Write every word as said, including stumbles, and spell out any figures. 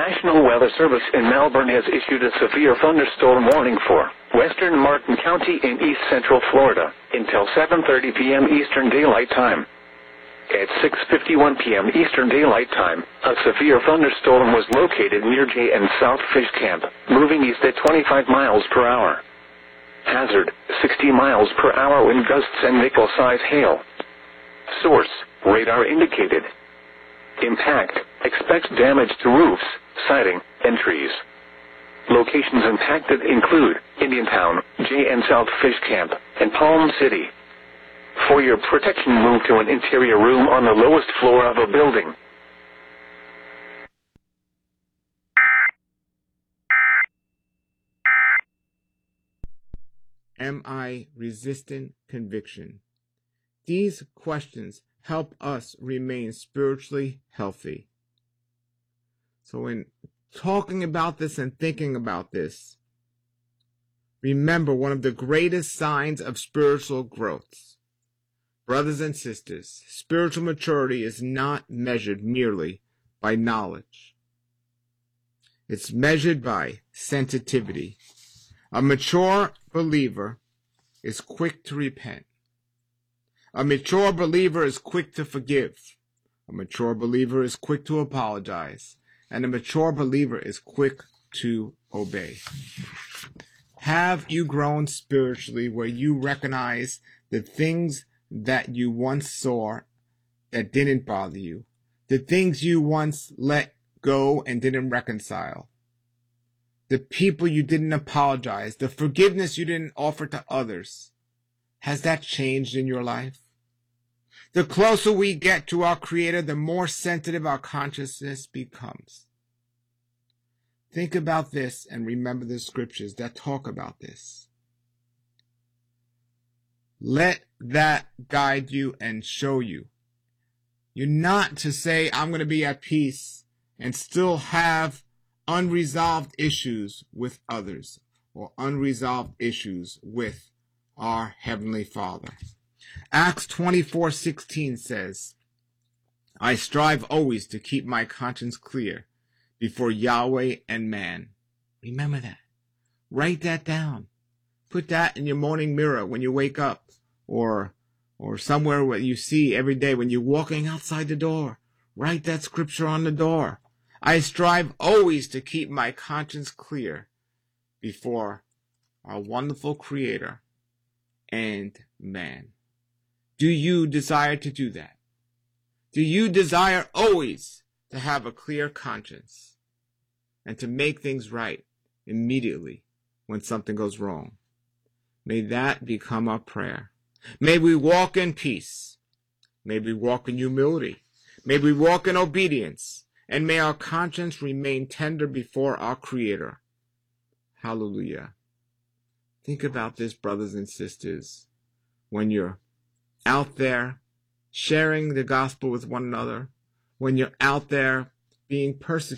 National Weather Service in Melbourne has issued a severe thunderstorm warning for western Martin County in east central Florida until seven thirty p m Eastern Daylight Time. At six fifty-one p m Eastern Daylight Time, a severe thunderstorm was located near J and South Fish Camp, moving east at twenty-five miles per hour. Hazard, sixty miles per hour wind gusts and nickel-size hail. Source, radar indicated. Impact, expect damage to roofs, siding, and trees. Locations impacted include Indiantown, J and South Fish Camp, and Palm City. For your protection, move to an interior room on the lowest floor of a building. Am I resistant conviction? These questions help us remain spiritually healthy. So in talking about this and thinking about this, remember one of the greatest signs of spiritual growth. Brothers and sisters, spiritual maturity is not measured merely by knowledge. It's measured by sensitivity. A mature believer is quick to repent. A mature believer is quick to forgive. A mature believer is quick to apologize. And a mature believer is quick to obey. Have you grown spiritually where you recognize the things that you once saw that didn't bother you? The things you once let go and didn't reconcile? The people you didn't apologize? The forgiveness you didn't offer to others? Has that changed in your life? The closer we get to our Creator, the more sensitive our consciousness becomes. Think about this and remember the scriptures that talk about this. Let that guide you and show you. You're not to say, I'm going to be at peace and still have unresolved issues with others or unresolved issues with our Heavenly Father. Acts twenty-four sixteen says, I strive always to keep my conscience clear before Yahweh and man. Remember that. Write that down. Put that in your morning mirror when you wake up, or or somewhere where you see every day when you're walking outside the door. Write that scripture on the door. I strive always to keep my conscience clear before our wonderful Creator and man. Do you desire to do that? Do you desire always to have a clear conscience and to make things right immediately when something goes wrong? May that become our prayer. May we walk in peace. May we walk in humility. May we walk in obedience. And may our conscience remain tender before our Creator. Hallelujah. Think about this, brothers and sisters, when you're out there sharing the gospel with one another, when you're out there being persecuted